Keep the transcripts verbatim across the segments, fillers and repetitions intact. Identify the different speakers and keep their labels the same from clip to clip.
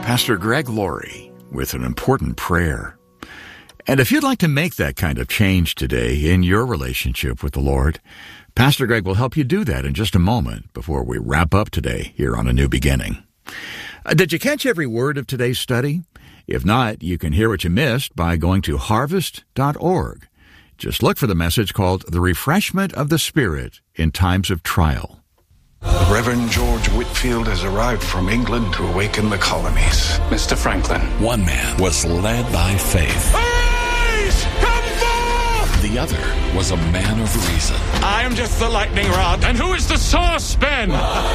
Speaker 1: Pastor Greg Laurie with an important prayer. And if you'd like to make that kind of change today in your relationship with the Lord, Pastor Greg will help you do that in just a moment before we wrap up today here on A New Beginning. Uh, did you catch every word of today's study? If not, you can hear what you missed by going to harvest dot org. Just look for the message called The Refreshment of the Spirit in Times of Trial.
Speaker 2: The Reverend George Whitefield has arrived from England to awaken the colonies.
Speaker 3: Mister Franklin.
Speaker 4: One man was led by faith.
Speaker 3: Arise! Come forth!
Speaker 4: The other was a man of reason.
Speaker 3: I am just the lightning rod. And who is the saucepan?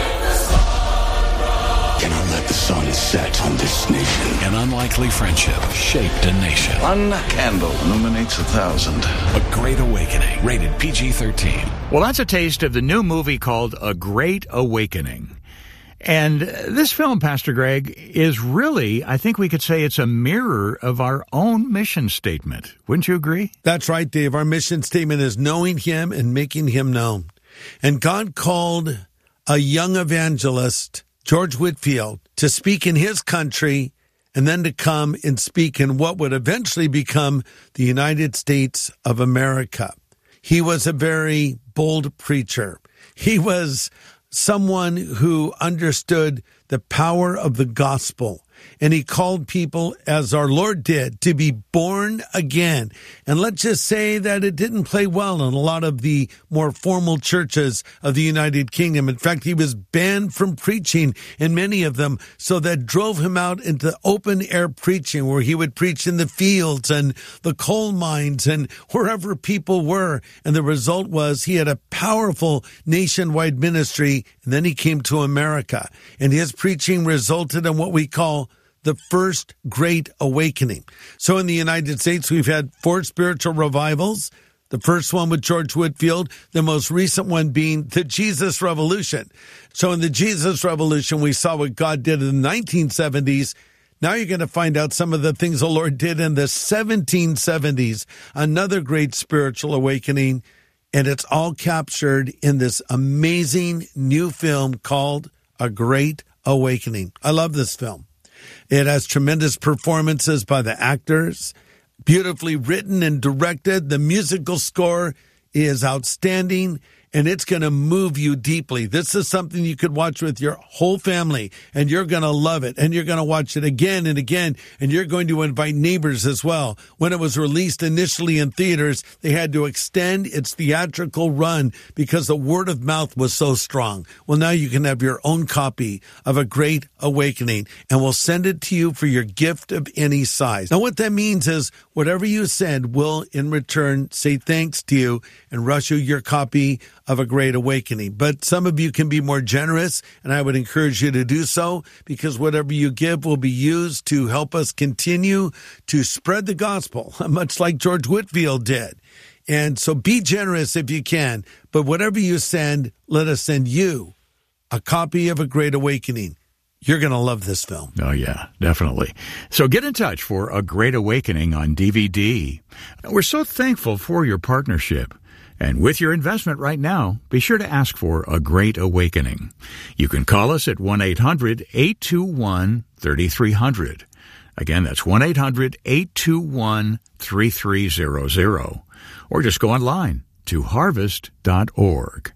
Speaker 5: Cannot let the sun set on this nation.
Speaker 4: An unlikely friendship shaped a nation.
Speaker 2: One candle illuminates a thousand.
Speaker 4: A Great Awakening. Rated P G thirteen.
Speaker 1: Well, that's a taste of the new movie called A Great Awakening. And this film, Pastor Greg, is really, I think we could say it's a mirror of our own mission statement. Wouldn't you agree?
Speaker 6: That's right, Dave. Our mission statement is knowing Him and making Him known. And God called a young evangelist, George Whitefield, to speak in his country and then to come and speak in what would eventually become the United States of America. He was a very bold preacher. He was someone who understood the power of the gospel. And he called people, as our Lord did, to be born again. And let's just say that it didn't play well in a lot of the more formal churches of the United Kingdom. In fact, he was banned from preaching in many of them. So that drove him out into open air preaching, where he would preach in the fields and the coal mines and wherever people were. And the result was he had a powerful nationwide ministry. And then he came to America. And his preaching resulted in what we call the first Great Awakening. So in the United States, we've had four spiritual revivals. The first one with George Whitefield, the most recent one being the Jesus Revolution. So in the Jesus Revolution, we saw what God did in the nineteen seventies. Now you're going to find out some of the things the Lord did in the seventeen seventies, another great spiritual awakening. And it's all captured in this amazing new film called A Great Awakening. I love this film. It has tremendous performances by the actors, beautifully written and directed. The musical score is outstanding, and it's going to move you deeply. This is something you could watch with your whole family, and you're going to love it, and you're going to watch it again and again, and you're going to invite neighbors as well. When it was released initially in theaters, they had to extend its theatrical run because the word of mouth was so strong. Well, now you can have your own copy of A Great Awakening, and we'll send it to you for your gift of any size. Now, what that means is whatever you send will, in return, say thanks to you and rush you your copy of A Great Awakening. But some of you can be more generous, and I would encourage you to do so, because whatever you give will be used to help us continue to spread the gospel, much like George Whitefield did. And so be generous if you can, but whatever you send, let us send you a copy of A Great Awakening. You're going to love this film.
Speaker 1: Oh, yeah, definitely. So get in touch for A Great Awakening on D V D. We're so thankful for your partnership. And with your investment right now, be sure to ask for A Great Awakening. You can call us at one eight hundred eight two one three three zero zero. Again, that's one eight hundred eight two one three three zero zero. Or just go online to harvest dot org.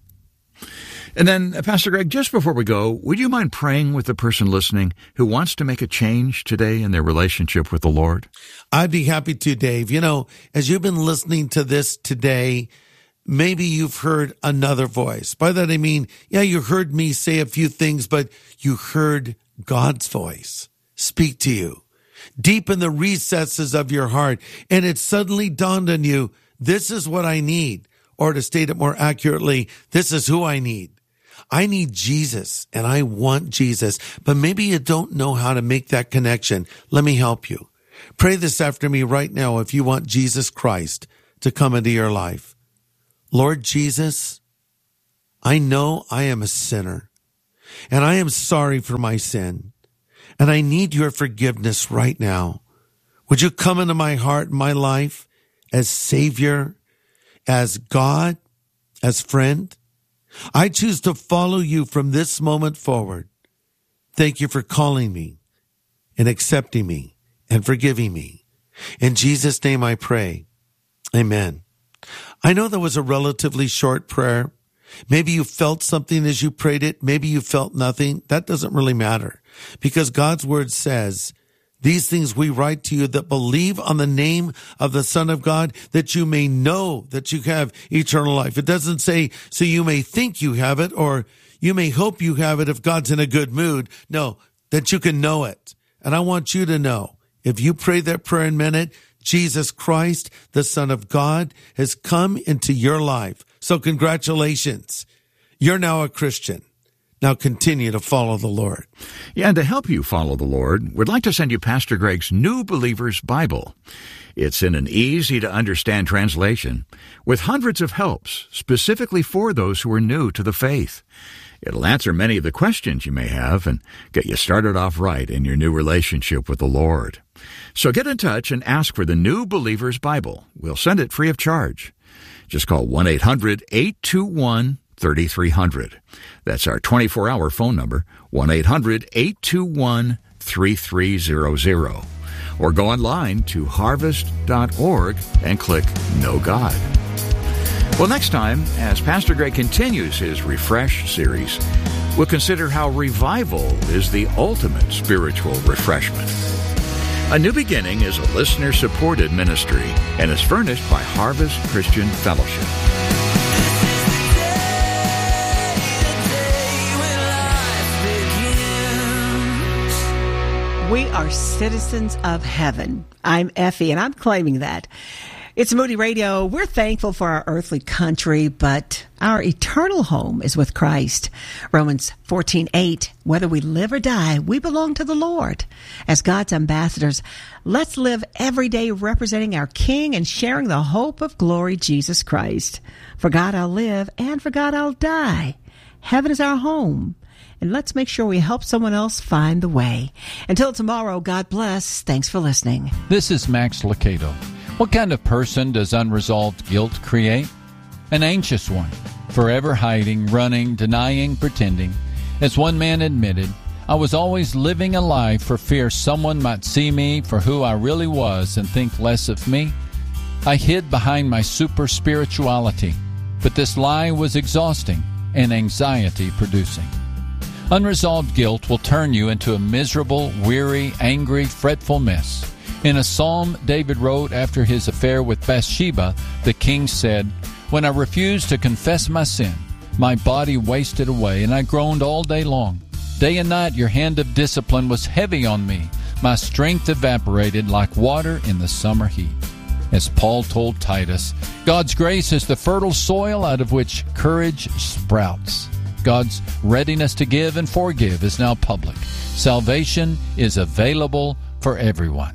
Speaker 1: And then, Pastor Greg, just before we go, would you mind praying with the person listening who wants to make a change today in their relationship with the Lord?
Speaker 6: I'd be happy to, Dave. You know, as you've been listening to this today, maybe you've heard another voice. By that I mean, yeah, you heard me say a few things, but you heard God's voice speak to you deep in the recesses of your heart. And it suddenly dawned on you, this is what I need. Or to state it more accurately, this is who I need. I need Jesus, and I want Jesus, but maybe you don't know how to make that connection. Let me help you. Pray this after me right now if you want Jesus Christ to come into your life. Lord Jesus, I know I am a sinner, and I am sorry for my sin, and I need your forgiveness right now. Would you come into my heart and my life as Savior, as God, as friend? I choose to follow you from this moment forward. Thank you for calling me and accepting me and forgiving me. In Jesus' name I pray. Amen. I know that was a relatively short prayer. Maybe you felt something as you prayed it. Maybe you felt nothing. That doesn't really matter, because God's word says, these things we write to you that believe on the name of the Son of God, that you may know that you have eternal life. It doesn't say, so you may think you have it, or you may hope you have it if God's in a good mood. No, that you can know it. And I want you to know, if you pray that prayer and meant it, Jesus Christ, the Son of God, has come into your life. So congratulations. You're now a Christian. Now continue to follow the Lord.
Speaker 1: Yeah, and to help you follow the Lord, we'd like to send you Pastor Greg's New Believer's Bible. It's in an easy-to-understand translation with hundreds of helps specifically for those who are new to the faith. It'll answer many of the questions you may have and get you started off right in your new relationship with the Lord. So get in touch and ask for the New Believer's Bible. We'll send it free of charge. Just call one eight hundred eight two one three three zero zero. That's our twenty-four hour phone number, one eight hundred eight two one three three zero zero. Or go online to harvest dot org and click Know God. Well, next time, as Pastor Greg continues his Refresh series, we'll consider how revival is the ultimate spiritual refreshment. A New Beginning is a listener-supported ministry and is furnished by Harvest Christian Fellowship.
Speaker 7: We are citizens of heaven. I'm Effie, and I'm claiming that. It's Moody Radio. We're thankful for our earthly country, but our eternal home is with Christ. Romans fourteen eight, whether we live or die, we belong to the Lord. As God's ambassadors, let's live every day representing our King and sharing the hope of glory, Jesus Christ. For God I'll live, and for God I'll die. Heaven is our home. And let's make sure we help someone else find the way. Until tomorrow, God bless. Thanks for listening.
Speaker 8: This is Max Lucado. What kind of person does unresolved guilt create? An anxious one, forever hiding, running, denying, pretending. As one man admitted, I was always living a lie for fear someone might see me for who I really was and think less of me. I hid behind my super spirituality, but this lie was exhausting and anxiety-producing. Unresolved guilt will turn you into a miserable, weary, angry, fretful mess. In a psalm David wrote after his affair with Bathsheba, the king said, "When I refused to confess my sin, my body wasted away, and I groaned all day long. Day and night your hand of discipline was heavy on me. My strength evaporated like water in the summer heat." As Paul told Titus, God's grace is the fertile soil out of which courage sprouts. God's readiness to give and forgive is now public. Salvation is available for everyone.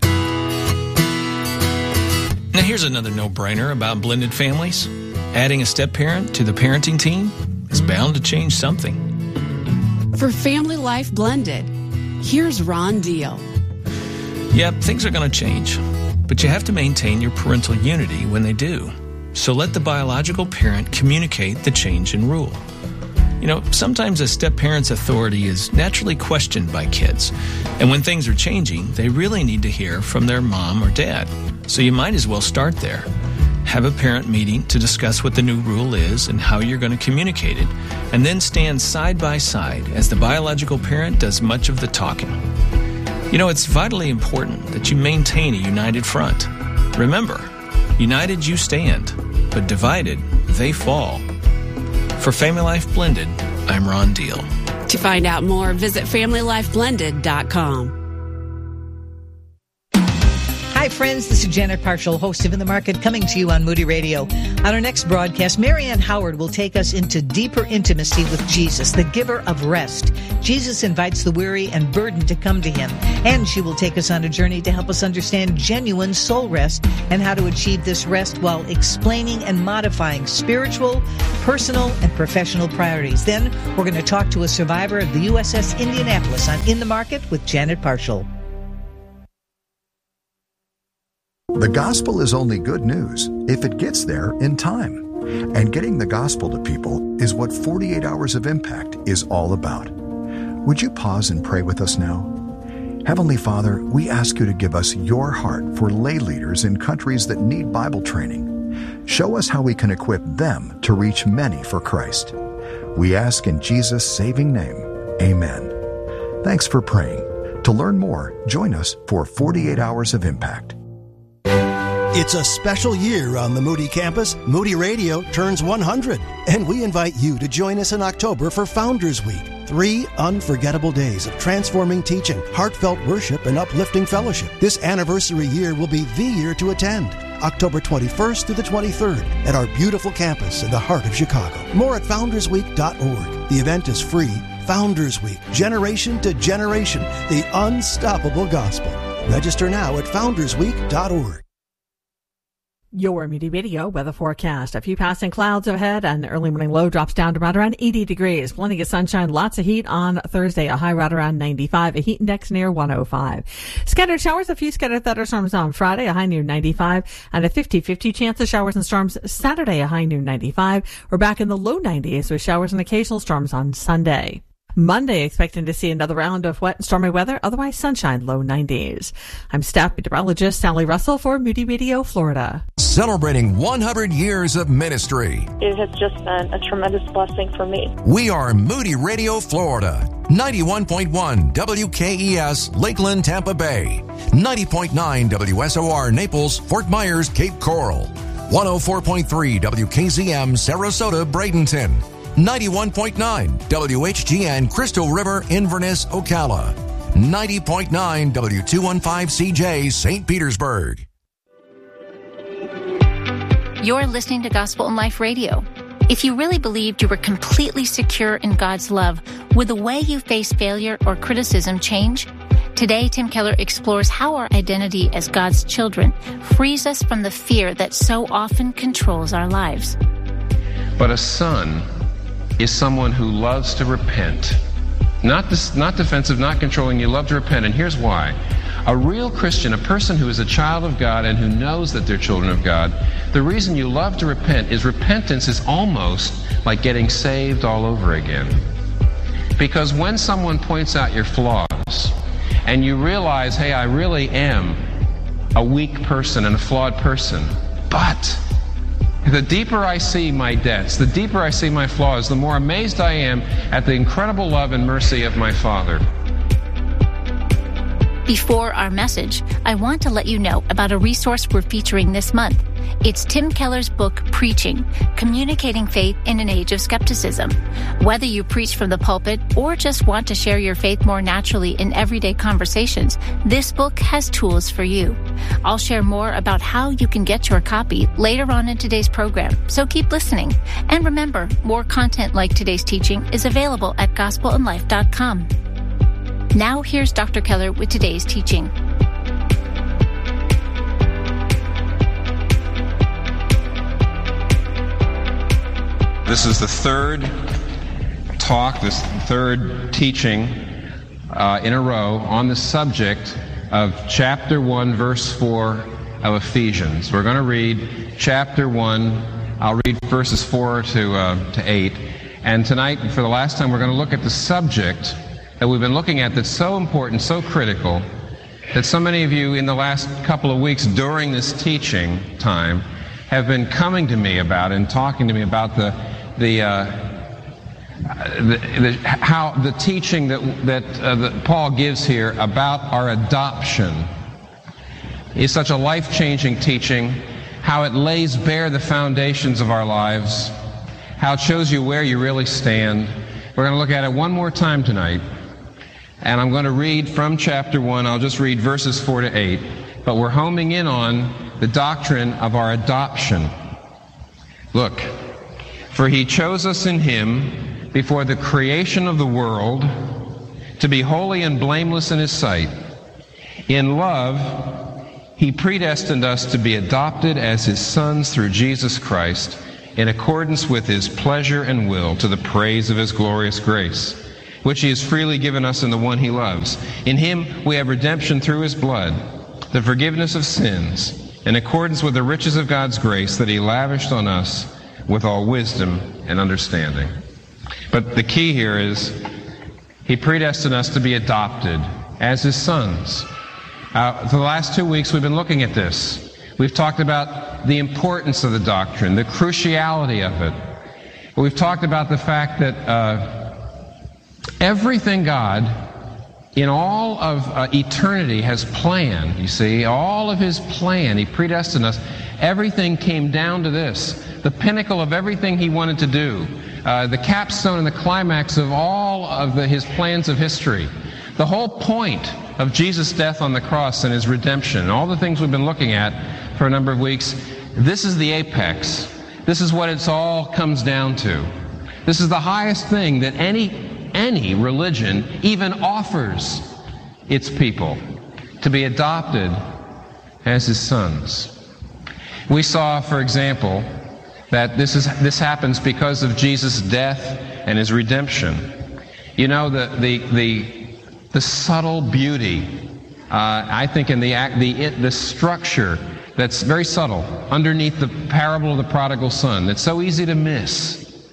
Speaker 9: Now here's another no-brainer about blended families. Adding a step-parent to the parenting team is bound to change something.
Speaker 10: For Family Life Blended, here's Ron Deal.
Speaker 9: Yep, things are going to change, but you have to maintain your parental unity when they do. So let the biological parent communicate the change in rule. You know, sometimes a step-parent's authority is naturally questioned by kids. And when things are changing, they really need to hear from their mom or dad. So you might as well start there. Have a parent meeting to discuss what the new rule is and how you're going to communicate it. And then stand side by side as the biological parent does much of the talking. You know, it's vitally important that you maintain a united front. Remember, united you stand, but divided they fall. For Family Life Blended, I'm Ron Deal.
Speaker 10: To find out more, visit family life blended dot com.
Speaker 11: Hi, friends. This is Janet Parshall, host of In the Market, coming to you on Moody Radio. On our next broadcast, Marianne Howard will take us into deeper intimacy with Jesus, the giver of rest. Jesus invites the weary and burdened to come to him, and she will take us on a journey to help us understand genuine soul rest and how to achieve this rest while explaining and modifying spiritual, personal, and professional priorities. Then we're going to talk to a survivor of the U S S Indianapolis on In the Market with Janet Parshall.
Speaker 12: The gospel is only good news if it gets there in time. And getting the gospel to people is what forty-eight Hours of Impact is all about. Would you pause and pray with us now? Heavenly Father, we ask you to give us your heart for lay leaders in countries that need Bible training. Show us how we can equip them to reach many for Christ. We ask in Jesus' saving name. Amen. Thanks for praying. To learn more, join us for forty-eight Hours of Impact.
Speaker 13: It's a special year on the Moody campus. Moody Radio turns one hundred, and we invite you to join us in October for Founders Week. Three unforgettable days of transforming teaching, heartfelt worship, and uplifting fellowship. This anniversary year will be the year to attend. October twenty-first through the twenty-third at our beautiful campus in the heart of Chicago. More at founders week dot org. The event is free. Founders Week, generation to generation, the unstoppable gospel. Register now at founders week dot org.
Speaker 14: Your Moody Radio weather forecast. A few passing clouds ahead. An early morning low drops down to right around eighty degrees. Plenty of sunshine, lots of heat on Thursday. A high right around ninety-five. A heat index near one oh five. Scattered showers, a few scattered thunderstorms on Friday. A high near ninety-five. And a fifty-fifty chance of showers and storms Saturday. A high near ninety-five. We're back in the low nineties with showers and occasional storms on Sunday. Monday, expecting to see another round of wet and stormy weather, otherwise sunshine, low nineties. I'm staff meteorologist Sally Russell for Moody Radio, Florida.
Speaker 15: Celebrating one hundred years of ministry.
Speaker 16: It has just been a tremendous blessing for me.
Speaker 15: We are Moody Radio, Florida. ninety-one point one W K E S, Lakeland, Tampa Bay. ninety point nine W S O R, Naples, Fort Myers, Cape Coral. one oh four point three W K Z M, Sarasota, Bradenton. ninety-one point nine W H G N, Crystal River, Inverness, Ocala. ninety point nine W two fifteen C J, Saint Petersburg.
Speaker 17: You're listening to Gospel in Life Radio. If you really believed you were completely secure in God's love, would the way you face failure or criticism change? Today, Tim Keller explores how our identity as God's children frees us from the fear that so often controls our lives.
Speaker 18: But a son is someone who loves to repent. Not dis- not defensive, not controlling. You love to repent, and here's why. A real Christian, a person who is a child of God and who knows that they're children of God, the reason you love to repent is repentance is almost like getting saved all over again. Because when someone points out your flaws, and you realize, hey, I really am a weak person and a flawed person, but the deeper I see my debts, the deeper I see my flaws, the more amazed I am at the incredible love and mercy of my Father.
Speaker 17: Before our message, I want to let you know about a resource we're featuring this month. It's Tim Keller's book, Preaching, Communicating Faith in an Age of Skepticism. Whether you preach from the pulpit or just want to share your faith more naturally in everyday conversations, this book has tools for you. I'll share more about how you can get your copy later on in today's program, so keep listening. And remember, more content like today's teaching is available at gospel in life dot com. Now here's Doctor Keller with today's teaching.
Speaker 18: This is the third talk, this third teaching uh, in a row on the subject of chapter one, verse four of Ephesians. We're going to read chapter one. I'll read verses four to uh, to eight. And tonight, for the last time, we're going to look at the subject that we've been looking at that's so important, so critical, that so many of you in the last couple of weeks during this teaching time have been coming to me about and talking to me about the the, uh, the, the how the teaching that that, uh, that Paul gives here about our adoption is such a life-changing teaching, how it lays bare the foundations of our lives, how it shows you where you really stand. We're going to look at it one more time tonight. And I'm going to read from chapter one. I'll just read verses four to eight. But we're homing in on the doctrine of our adoption. Look, for he chose us in him before the creation of the world to be holy and blameless in his sight. In love, he predestined us to be adopted as his sons through Jesus Christ, in accordance with his pleasure and will, to the praise of his glorious grace, which he has freely given us in the one he loves. In him we have redemption through his blood, the forgiveness of sins, in accordance with the riches of God's grace that he lavished on us with all wisdom and understanding. But the key here is he predestined us to be adopted as his sons. Uh, for the last two weeks, we've been looking at this. We've talked about the importance of the doctrine, the cruciality of it. We've talked about the fact that uh, everything God, in all of uh, eternity, has planned, you see, all of his plan, he predestined us. Everything came down to this, the pinnacle of everything he wanted to do, uh, the capstone and the climax of all of the, his plans of history. The whole point of Jesus' death on the cross and his redemption, all the things we've been looking at for a number of weeks, this is the apex. This is what it's all comes down to. This is the highest thing that any, any religion even offers its people, to be adopted as his sons. We saw, for example, that this is this happens because of Jesus' death and his redemption. You know, the the the the subtle beauty, uh, I think, in the act, the it, the structure that's very subtle underneath the parable of the prodigal son, that's so easy to miss,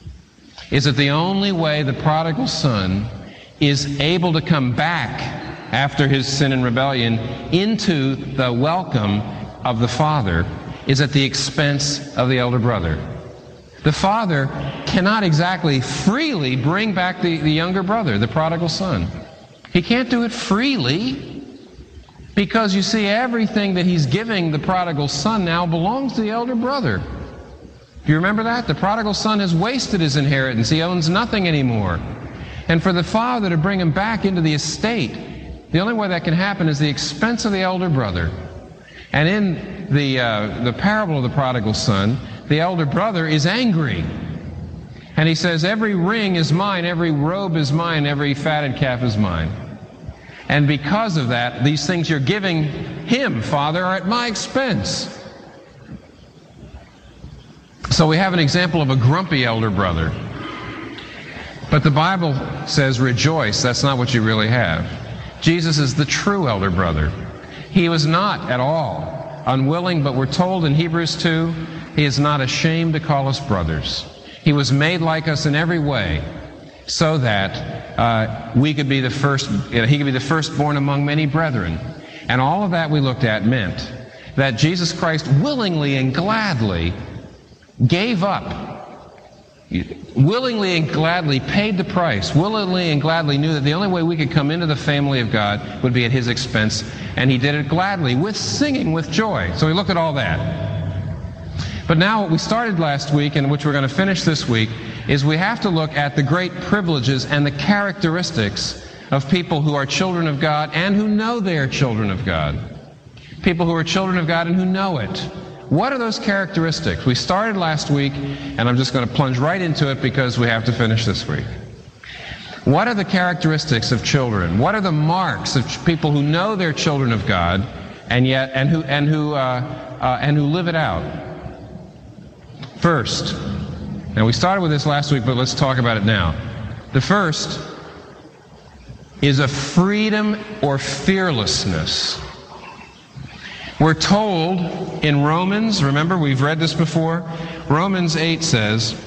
Speaker 18: is that the only way the prodigal son is able to come back after his sin and rebellion into the welcome of the father is at the expense of the elder brother. The father cannot exactly freely bring back the, the younger brother, the prodigal son. He can't do it freely, because you see, everything that he's giving the prodigal son now belongs to the elder brother. Do you remember that? The prodigal son has wasted his inheritance. He owns nothing anymore. And for the father to bring him back into the estate, the only way that can happen is the expense of the elder brother. And in the uh, the parable of the prodigal son, the elder brother is angry. And he says, every ring is mine, every robe is mine, every fatted calf is mine. And because of that, these things you're giving him, Father, are at my expense. So we have an example of a grumpy elder brother. But the Bible says, rejoice. That's not what you really have. Jesus is the true elder brother. He was not at all unwilling, but we're told in Hebrews two, he is not ashamed to call us brothers. He was made like us in every way, so that uh, we could be the first, you know, he could be the firstborn among many brethren. And all of that we looked at meant that Jesus Christ willingly and gladly gave up, willingly and gladly paid the price, willingly and gladly knew that the only way we could come into the family of God would be at his expense, and he did it gladly, with singing, with joy. So we looked at all that. But now what we started last week, and which we're going to finish this week, is we have to look at the great privileges and the characteristics of people who are children of God and who know they are children of God. People who are children of God and who know it. What are those characteristics? We started last week, and I'm just going to plunge right into it because we have to finish this week. What are the characteristics of children? What are the marks of people who know they're children of God and yet and who and who uh, uh, and who live it out? First, now we started with this last week, but let's talk about it now. The first is a freedom or fearlessness. We're told in Romans, remember we've read this before, Romans eight says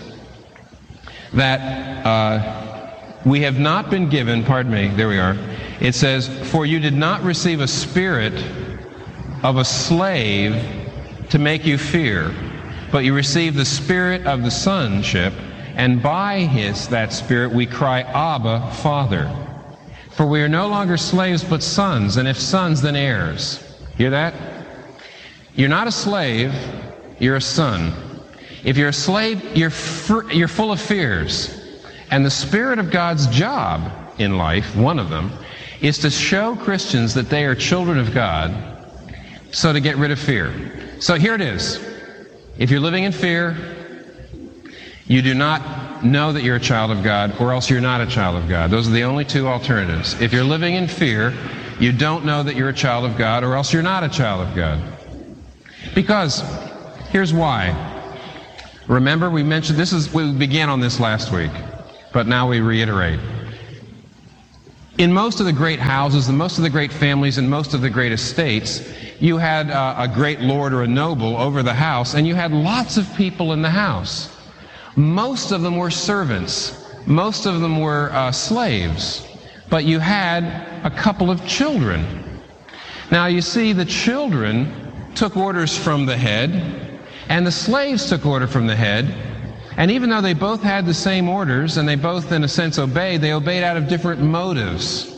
Speaker 18: that uh, we have not been given, pardon me, there we are, it says, for you did not receive a spirit of a slave to make you fear, but you received the spirit of the sonship, and by his, that spirit, we cry, Abba, Father. For we are no longer slaves, but sons, and if sons, then heirs. Hear that? You're not a slave, you're a son. If you're a slave, you're, fr- you're full of fears. And the Spirit of God's job in life, one of them, is to show Christians that they are children of God, so to get rid of fear. So here it is. If you're living in fear, you do not know that you're a child of God, or else you're not a child of God. Those are the only two alternatives. If you're living in fear, you don't know that you're a child of God, or else you're not a child of God. Because, here's why. Remember, we mentioned, this is, we began on this last week, but now we reiterate. In most of the great houses, and most of the great families, and most of the great estates, you had uh, a great lord or a noble over the house, and you had lots of people in the house. Most of them were servants. Most of them were uh, slaves. but you had a couple of children. Now you see, the children took orders from the head, and the slaves took order from the head, and even though they both had the same orders, and they both in a sense obeyed, they obeyed out of different motives.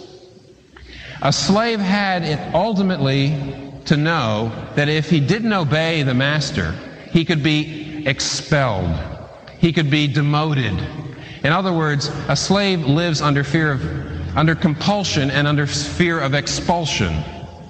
Speaker 18: A slave had it ultimately to know that if he didn't obey the master, he could be expelled. He could be demoted. In other words, a slave lives under fear of, under compulsion and under fear of expulsion.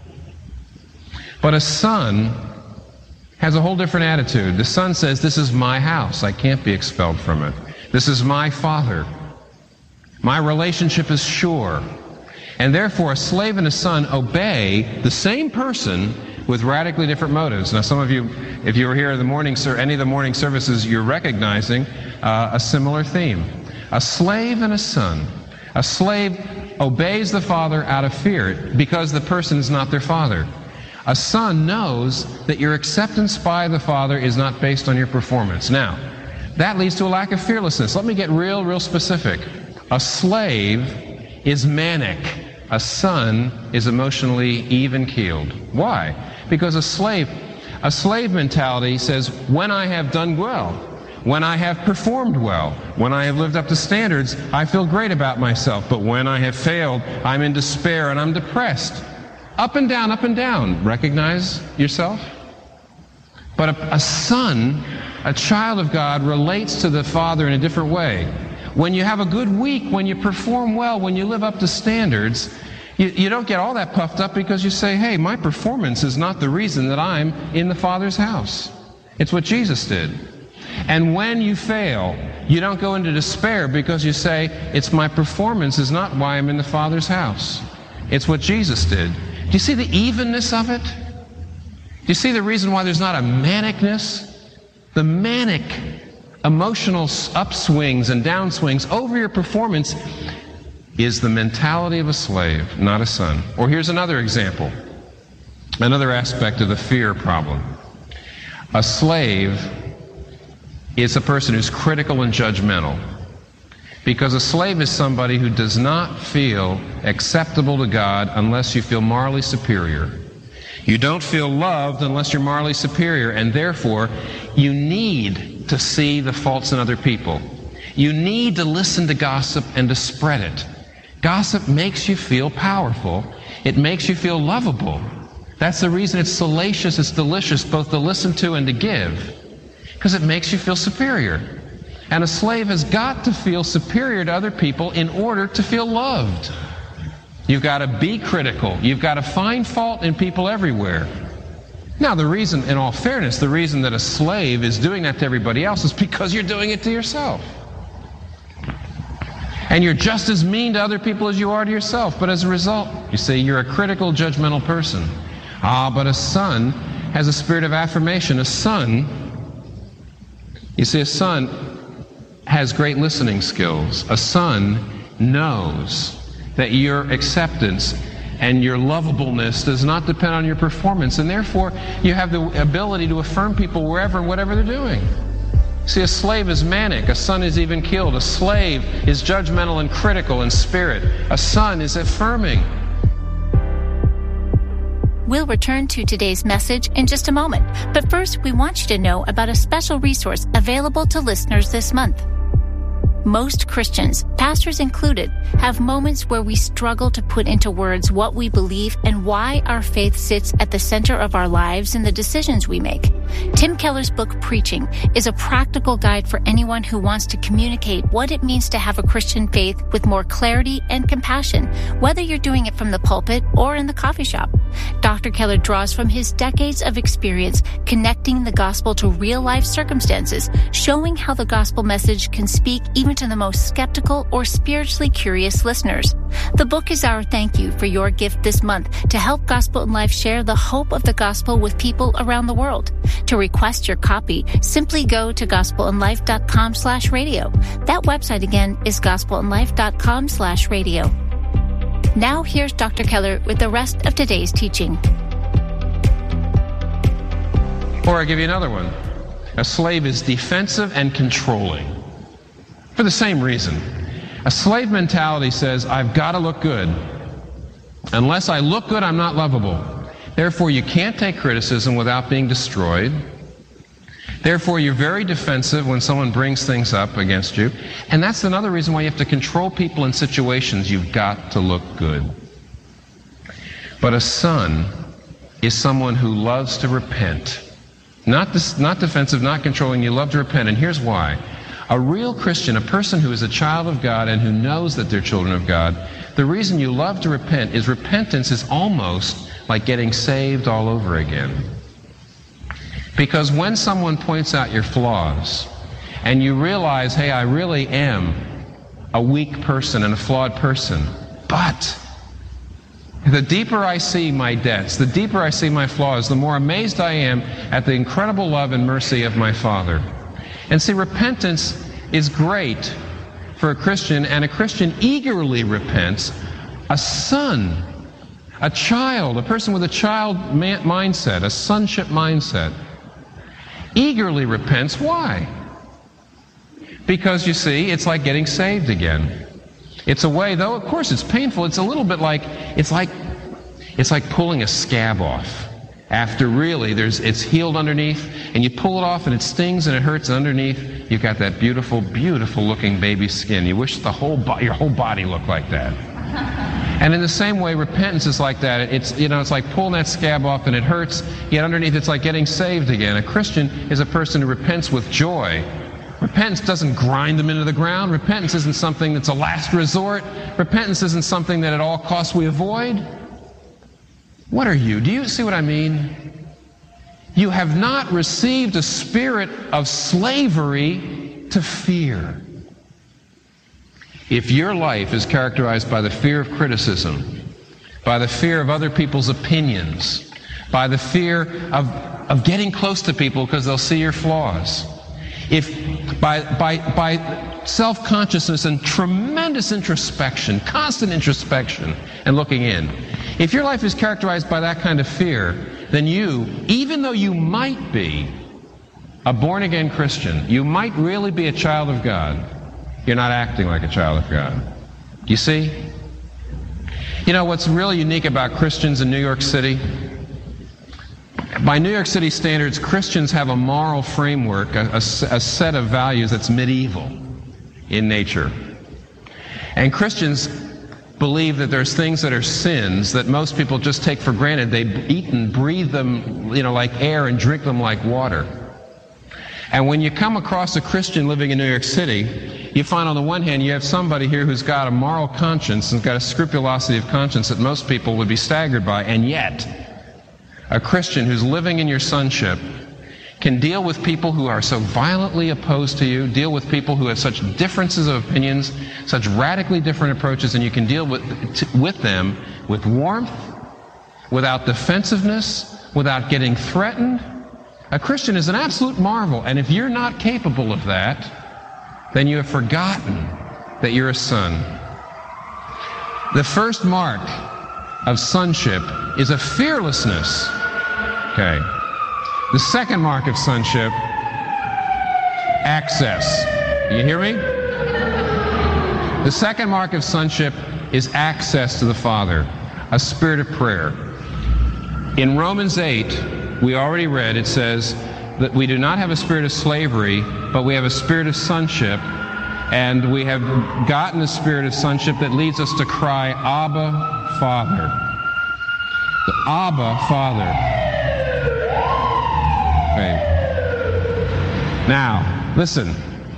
Speaker 18: But a son has a whole different attitude. The son says, this is my house. I can't be expelled from it. This is my father. My relationship is sure. And therefore, a slave and a son obey the same person with radically different motives. Now, some of you, if you were here in the morning, sir, any of the morning services, you're recognizing uh, a similar theme. A slave and a son. A slave obeys the father out of fear because the person is not their father. A son knows that your acceptance by the father is not based on your performance. Now, that leads to a lack of fearlessness. Let me get real, real specific. A slave is manic. A son is emotionally even-keeled. Why? Because a slave, a slave mentality says, when I have done well, when I have performed well, when I have lived up to standards, I feel great about myself. But when I have failed, I'm in despair and I'm depressed. Up and down, up and down. Recognize yourself? But a, a son, a child of God, relates to the father in a different way. When you have a good week, when you perform well, when you live up to standards, you, you don't get all that puffed up because you say, hey, my performance is not the reason that I'm in the Father's house. It's what Jesus did. And when you fail, you don't go into despair because you say, it's my performance is not why I'm in the Father's house. It's what Jesus did. Do you see the evenness of it? Do you see the reason why there's not a manicness? The manic emotional upswings and downswings over your performance is the mentality of a slave, not a son. Or here's another example, another aspect of the fear problem. A slave is a person who's critical and judgmental, because a slave is somebody who does not feel acceptable to God unless you feel morally superior. You don't feel loved unless you're morally superior, and therefore you need to see the faults in other people. You need to listen to gossip and to spread it. Gossip makes you feel powerful. It makes you feel lovable. That's the reason it's salacious, it's delicious, both to listen to and to give, because it makes you feel superior. And a slave has got to feel superior to other people in order to feel loved. You've got to be critical. You've got to find fault in people everywhere. Now, the reason, in all fairness, the reason that a slave is doing that to everybody else is because you're doing it to yourself. And you're just as mean to other people as you are to yourself. But as a result, you say you're a critical, judgmental person. Ah, but a son has a spirit of affirmation. A son, you see, a son has great listening skills. A son knows that your acceptance and your lovableness does not depend on your performance, and therefore you have the ability to affirm people wherever and whatever they're doing. See, a slave is manic. A son is even killed. A slave is judgmental and critical in spirit. A son is affirming.
Speaker 17: We'll return to today's message in just a moment. But first, we want you to know about a special resource available to listeners this month. Most Christians, pastors included, have moments where we struggle to put into words what we believe and why our faith sits at the center of our lives and the decisions we make. Tim Keller's book, Preaching, is a practical guide for anyone who wants to communicate what it means to have a Christian faith with more clarity and compassion, whether you're doing it from the pulpit or in the coffee shop. Doctor Keller draws from his decades of experience connecting the gospel to real-life circumstances, showing how the gospel message can speak even to the most skeptical or spiritually curious listeners. The book is our thank you for your gift this month to help Gospel in Life share the hope of the gospel with people around the world. To request your copy, simply go to gospelinlife.com slash radio. That website again is gospelinlife.com slash radio. Now here's Doctor Keller with the rest of today's teaching.
Speaker 18: Or I give you another one. A slave is defensive and controlling. For the same reason. A slave mentality says, I've got to look good. Unless I look good, I'm not lovable. Therefore, you can't take criticism without being destroyed. Therefore, you're very defensive when someone brings things up against you. And that's another reason why you have to control people in situations. You've got to look good. But a son is someone who loves to repent. Not, dis- not defensive, not controlling. You love to repent. And here's why. A real Christian, a person who is a child of God and who knows that they're children of God, the reason you love to repent is repentance is almost like getting saved all over again. Because when someone points out your flaws and you realize, hey, I really am a weak person and a flawed person, but the deeper I see my debts, the deeper I see my flaws, the more amazed I am at the incredible love and mercy of my Father. And see, repentance is great for a Christian, and a Christian eagerly repents. A son, a child, a person with a child man- mindset, a sonship mindset, eagerly repents. Why? Because, you see, it's like getting saved again. It's a way, though, of course, it's painful. It's a little bit like, it's like, it's like pulling a scab off. After really, there's, it's healed underneath, and you pull it off, and it stings, and it hurts, and underneath, you've got that beautiful, beautiful-looking baby skin. You wish the whole bo- your whole body looked like that. And in the same way, repentance is like that. It's, you know, it's like pulling that scab off, and it hurts, yet underneath, it's like getting saved again. A Christian is a person who repents with joy. Repentance doesn't grind them into the ground. Repentance isn't something that's a last resort. Repentance isn't something that at all costs we avoid. What are you? Do you see what I mean? You have not received a spirit of slavery to fear. If your life is characterized by the fear of criticism, by the fear of other people's opinions, by the fear of, of getting close to people because they'll see your flaws, if by, by, by self-consciousness and tremendous introspection, constant introspection and looking in, if your life is characterized by that kind of fear, then you, even though you might be a born-again Christian, you might really be a child of God, you're not acting like a child of God. You see? You know what's really unique about Christians in New York City? By New York City standards, Christians have a moral framework, a, a, a set of values that's medieval in nature. And Christians believe that there's things that are sins that most people just take for granted. They eat and breathe them, you know, like air and drink them like water. And when you come across a Christian living in New York City, you find on the one hand you have somebody here who's got a moral conscience and got a scrupulosity of conscience that most people would be staggered by, and yet a Christian who's living in your sonship can deal with people who are so violently opposed to you, deal with people who have such differences of opinions, such radically different approaches, and you can deal with, with them with warmth, without defensiveness, without getting threatened. A Christian is an absolute marvel, and if you're not capable of that, then you have forgotten that you're a son. The first mark of sonship is a fearlessness. Okay. The second mark of sonship, access. You hear me? The second mark of sonship is access to the Father, a spirit of prayer. In Romans eight, we already read, it says that we do not have a spirit of slavery, but we have a spirit of sonship, and we have gotten a spirit of sonship that leads us to cry, Abba, Father. The Abba, Father. Okay. Now, listen.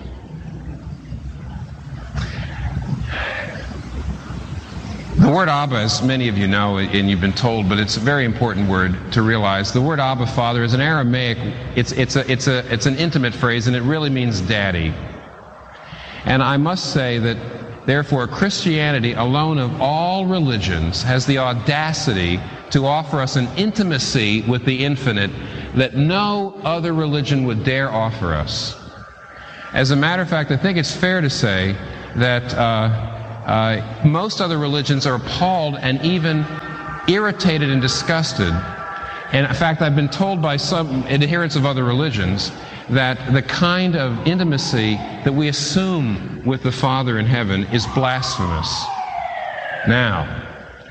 Speaker 18: The word Abba, as many of you know, and you've been told, but it's a very important word to realize. The word Abba, Father, is an Aramaic. It's it's a it's a it's an intimate phrase, and it really means daddy. And I must say that, therefore, Christianity, alone of all religions, has the audacity to offer us an intimacy with the infinite that no other religion would dare offer us. As a matter of fact, I think it's fair to say that uh, uh, most other religions are appalled and even irritated and disgusted. And in fact, I've been told by some adherents of other religions that the kind of intimacy that we assume with the Father in heaven is blasphemous. Now,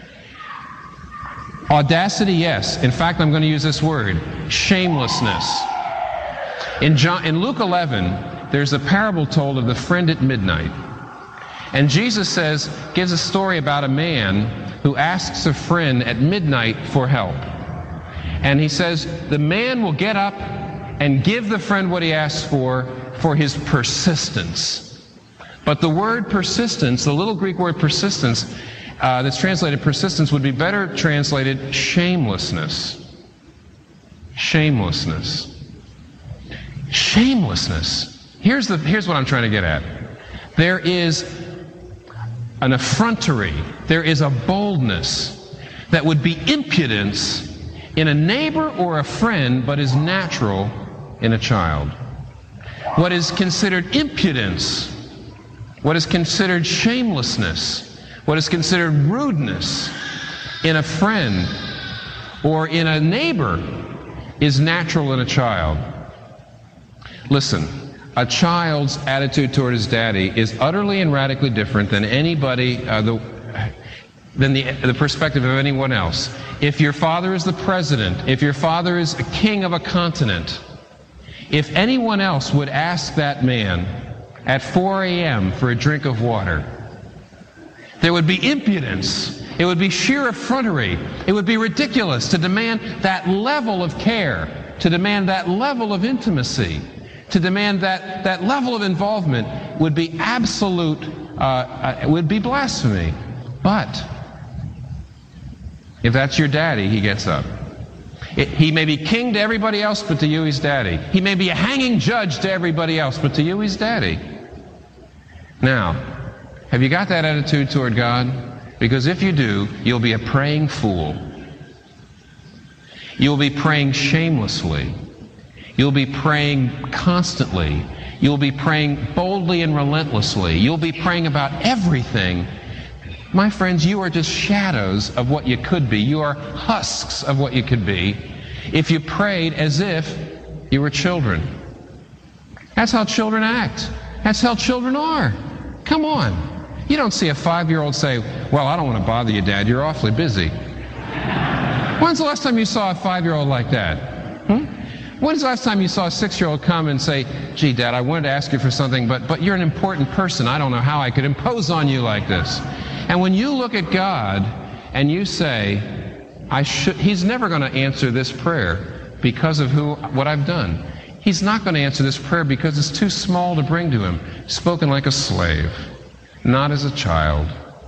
Speaker 18: audacity, yes. In fact, I'm going to use this word, shamelessness. In, John, in Luke eleven, there's a parable told of the friend at midnight. And Jesus says, gives a story about a man who asks a friend at midnight for help. And he says, the man will get up and give the friend what he asks for, for his persistence. But the word persistence, the little Greek word persistence, uh, that's translated persistence, would be better translated shamelessness. Shamelessness. Shamelessness. Here's the, here's what I'm trying to get at. There is an effrontery, there is a boldness that would be impudence in a neighbor or a friend, but is natural in a child. What is considered impudence, what is considered shamelessness, what is considered rudeness in a friend or in a neighbor is natural in a child. Listen, a child's attitude toward his daddy is utterly and radically different than anybody, uh, the, than the, the perspective of anyone else. If your father is the president, if your father is a king of a continent, if anyone else would ask that man at four a.m. for a drink of water, there would be impudence. It would be sheer effrontery. It would be ridiculous to demand that level of care, to demand that level of intimacy. To demand that, that level of involvement would be absolute, uh, uh, would be blasphemy. But if that's your daddy, he gets up. It, he may be king to everybody else, but to you he's daddy. He may be a hanging judge to everybody else, but to you he's daddy. Now, have you got that attitude toward God? Because if you do, you'll be a praying fool. You'll be praying shamelessly. You'll be praying constantly. You'll be praying boldly and relentlessly. You'll be praying about everything. My friends, you are just shadows of what you could be. You are husks of what you could be if you prayed as if you were children. That's how children act. That's how children are. Come on. You don't see a five-year-old say, well, I don't want to bother you, Dad. You're awfully busy. When's the last time you saw a five-year-old like that? Hmm? When's the last time you saw a six-year-old come and say, gee, Dad, I wanted to ask you for something, but, but you're an important person. I don't know how I could impose on you like this. And when you look at God and you say, I should, He's never going to answer this prayer because of who, what I've done. He's not going to answer this prayer because it's too small to bring to Him. Spoken like a slave, not as a child.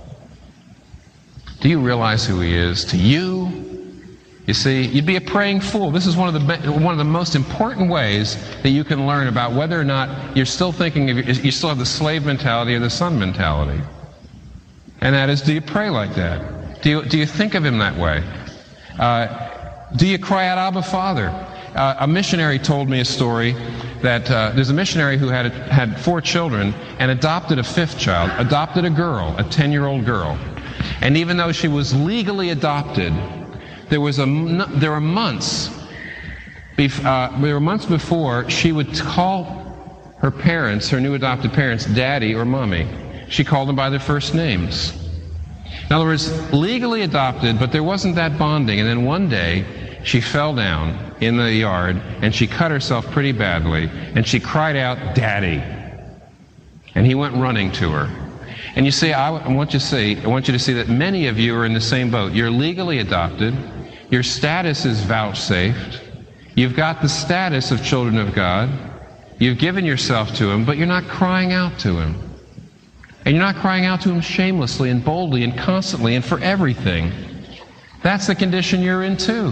Speaker 18: Do you realize who He is to you? You see, you'd be a praying fool. This is one of the one of the most important ways that you can learn about whether or not you're still thinking of, you still have the slave mentality or the son mentality. And that is, do you pray like that? Do you do you think of Him that way? Uh, do you cry out, Abba, Father? Uh, a missionary told me a story that uh, there's a missionary who had a, had four children and adopted a fifth child, adopted a girl, a ten-year-old girl, and even though she was legally adopted, There was a there were months. Uh, there were months before she would call her parents, her new adopted parents, Daddy or Mommy. She called them by their first names. In other words, legally adopted, but there wasn't that bonding. And then one day, she fell down in the yard and she cut herself pretty badly, and she cried out, "Daddy!" And he went running to her. And you see, I want you to see, I want you to see that many of you are in the same boat. You're legally adopted. Your status is vouchsafed. You've got the status of children of God. You've given yourself to Him, but you're not crying out to Him. And you're not crying out to Him shamelessly and boldly and constantly and for everything. That's the condition you're in too.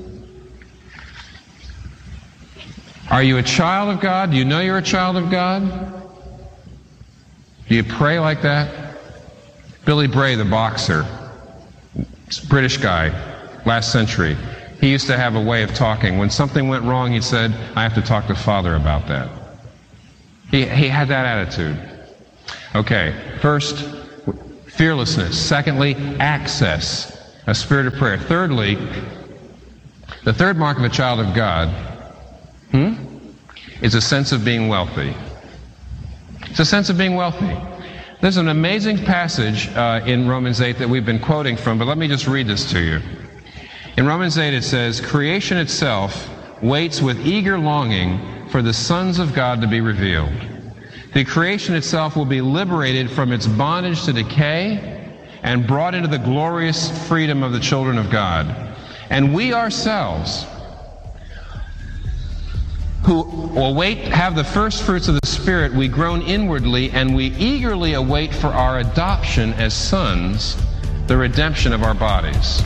Speaker 18: Are you a child of God? Do you know you're a child of God? Do you pray like that? Billy Bray, the boxer, British guy, last century, he used to have a way of talking. When something went wrong, he said, I have to talk to Father about that. He, he had that attitude. Okay, first, fearlessness. Secondly, access, a spirit of prayer. Thirdly, the third mark of a child of God hmm, is a sense of being wealthy. It's a sense of being wealthy. There's an amazing passage uh, in Romans eight that we've been quoting from, but let me just read this to you. In Romans eight it says, "Creation itself waits with eager longing for the sons of God to be revealed. The creation itself will be liberated from its bondage to decay and brought into the glorious freedom of the children of God. And we ourselves, who await, have the first fruits of the Spirit, we groan inwardly, and we eagerly await for our adoption as sons, the redemption of our bodies."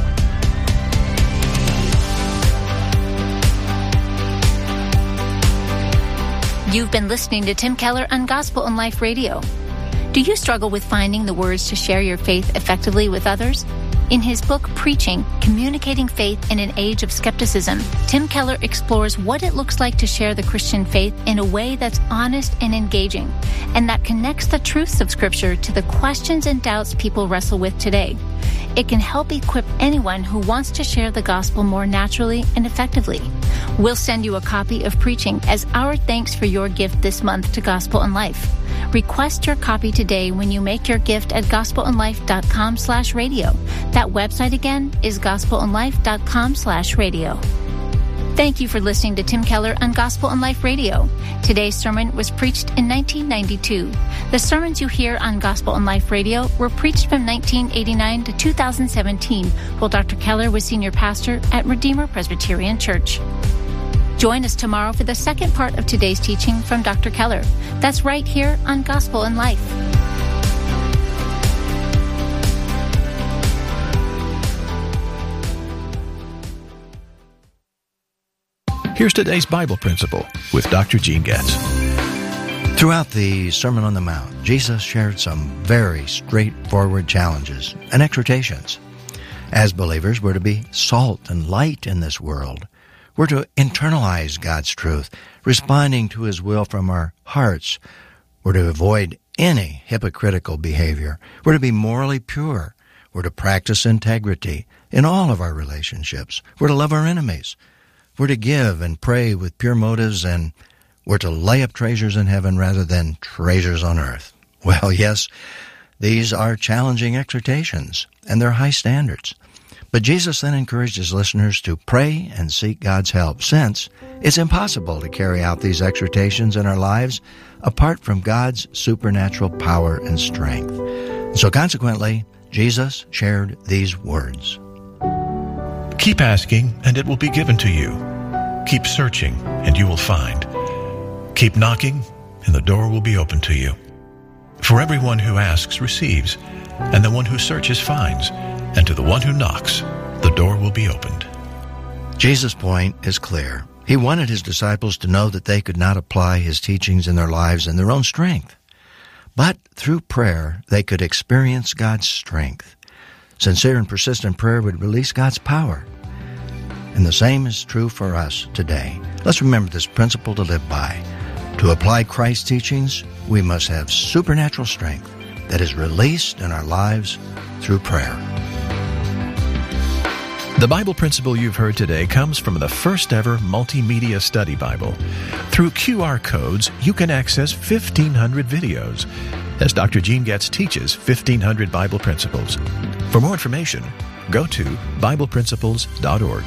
Speaker 17: You've been listening to Tim Keller on Gospel and Life Radio. Do you struggle with finding the words to share your faith effectively with others? In his book, Preaching, Communicating Faith in an Age of Skepticism, Tim Keller explores what it looks like to share the Christian faith in a way that's honest and engaging, and that connects the truths of Scripture to the questions and doubts people wrestle with today. It can help equip anyone who wants to share the gospel more naturally and effectively. We'll send you a copy of Preaching as our thanks for your gift this month to Gospel and Life. Request your copy today when you make your gift at gospelandlife.com slash radio. That website again is gospelandlife.com slash radio. Thank you for listening to Tim Keller on Gospel and Life Radio. Today's sermon was preached in nineteen ninety-two. The sermons you hear on Gospel and Life Radio were preached from nineteen eighty-nine to two thousand seventeen, while Doctor Keller was senior pastor at Redeemer Presbyterian Church. Join us tomorrow for the second part of today's teaching from Doctor Keller. That's right here on Gospel and Life.
Speaker 19: Here's today's Bible principle with Doctor Gene Getz.
Speaker 20: Throughout the Sermon on the Mount, Jesus shared some very straightforward challenges and exhortations. As believers, we're to be salt and light in this world. We're to internalize God's truth, responding to His will from our hearts. We're to avoid any hypocritical behavior. We're to be morally pure. We're to practice integrity in all of our relationships. We're to love our enemies. We're to give and pray with pure motives, and we're to lay up treasures in heaven rather than treasures on earth. Well, yes, these are challenging exhortations, and they're high standards. But Jesus then encouraged His listeners to pray and seek God's help, since it's impossible to carry out these exhortations in our lives apart from God's supernatural power and strength. So consequently, Jesus shared these words.
Speaker 19: Keep asking, and it will be given to you. Keep searching, and you will find. Keep knocking, and the door will be open to you. For everyone who asks receives, and the one who searches finds, and to the one who knocks, the door will be opened.
Speaker 20: Jesus' point is clear. He wanted His disciples to know that they could not apply His teachings in their lives in their own strength. But through prayer, they could experience God's strength. Sincere and persistent prayer would release God's power. And the same is true for us today. Let's remember this principle to live by. To apply Christ's teachings, we must have supernatural strength that is released in our lives through prayer.
Speaker 19: The Bible principle you've heard today comes from the first ever multimedia study Bible. Through Q R codes, you can access fifteen hundred videos as Doctor Gene Getz teaches fifteen hundred Bible principles. For more information, go to Bible Principles dot org.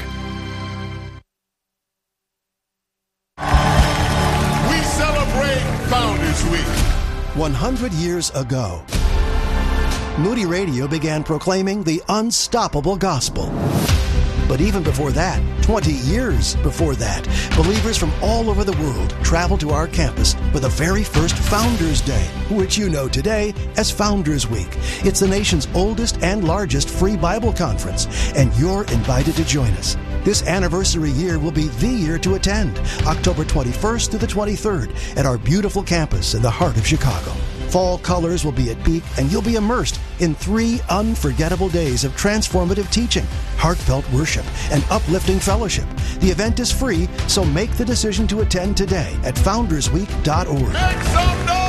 Speaker 21: We celebrate Founders Week.
Speaker 13: one hundred years ago, Moody Radio began proclaiming the unstoppable gospel. But even before that, twenty years before that, believers from all over the world traveled to our campus for the very first Founders Day, which you know today as Founders Week. It's the nation's oldest and largest free Bible conference, and you're invited to join us. This anniversary year will be the year to attend, October twenty-first through the twenty-third, at our beautiful campus in the heart of Chicago. Fall colors will be at peak, and you'll be immersed in three unforgettable days of transformative teaching, heartfelt worship, and uplifting fellowship. The event is free, so make the decision to attend today at founders week dot org.
Speaker 21: Make some noise!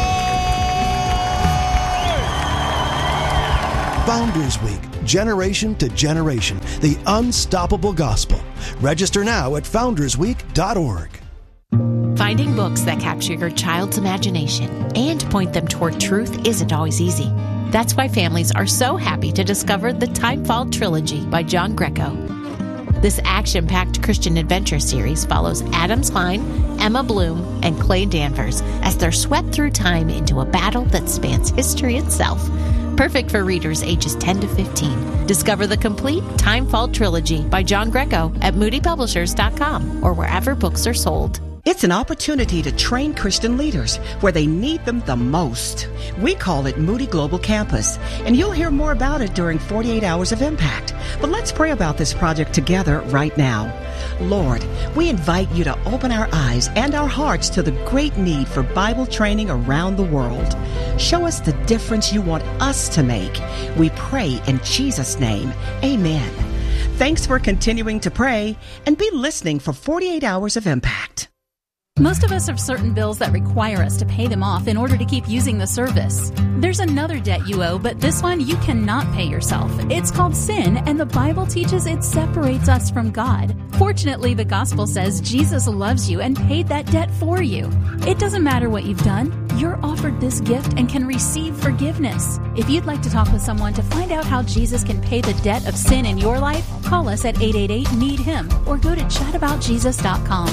Speaker 13: Founders Week, generation to generation, the unstoppable gospel. Register now at founders week dot org.
Speaker 3: Finding books that capture your child's imagination and point them toward truth isn't always easy. That's why families are so happy to discover the Timefall Trilogy by John Greco. This action-packed Christian adventure series follows Adam Klein, Emma Bloom, and Clay Danvers as they're swept through time into a battle that spans history itself. Perfect for readers ages ten to fifteen. Discover the complete Timefall Trilogy by John Greco at moody publishers dot com or wherever books are sold.
Speaker 7: It's an opportunity to train Christian leaders where they need them the most. We call it Moody Global Campus, and you'll hear more about it during forty-eight Hours of Impact. But let's pray about this project together right now. Lord, we invite you to open our eyes and our hearts to the great need for Bible training around the world. Show us the difference you want us to make. We pray in Jesus' name. Amen. Thanks for continuing to pray, and be listening for forty-eight Hours of Impact.
Speaker 22: Most of us have certain bills that require us to pay them off in order to keep using the service. There's another debt you owe, but this one you cannot pay yourself. It's called sin, and the Bible teaches it separates us from God. Fortunately, the gospel says Jesus loves you and paid that debt for you. It doesn't matter what you've done. You're offered this gift and can receive forgiveness. If you'd like to talk with someone to find out how Jesus can pay the debt of sin in your life, call us at eight eight eight, need him or go to chat about jesus dot com.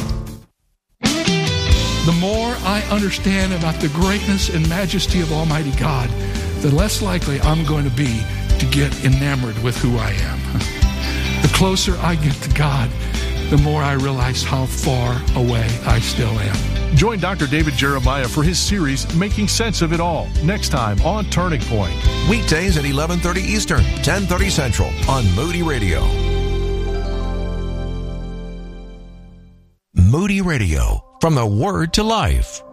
Speaker 23: The more I understand about the greatness and majesty of Almighty God, the less likely I'm going to be to get enamored with who I am. The closer I get to God, the more I realize how far away I still am.
Speaker 24: Join Doctor David Jeremiah for his series, Making Sense of It All, next time on Turning Point.
Speaker 15: Weekdays at eleven thirty Eastern, ten thirty Central on Moody Radio. Moody Radio, from the Word to Life.